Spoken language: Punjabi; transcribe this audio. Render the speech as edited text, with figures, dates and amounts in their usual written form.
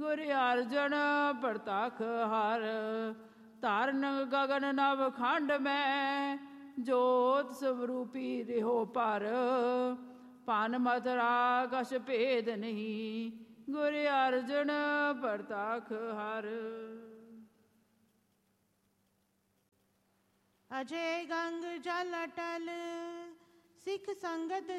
ਗੁਰ ਅਰਜਨ ਪ੍ਰਤਖ ਹਰ। ਧਰਨ ਗਗਨ ਨਵ ਖੰਡ ਮੈਂ, ਜੋਤ ਸਵਰੂਪੀ ਰਿਹੋ ਪਰ। ਪਨ ਮਥੁਰਾ ਕਛ ਭੇਦ ਨਹੀਂ, ਗੁਰ ਅਰਜਨ ਪ੍ਰਤਖ ਹਰ। ਅਜੇ ਗੰਗ ਜਲ ਅਟਲ, ਸਿੱਖ ਸੰਗਤ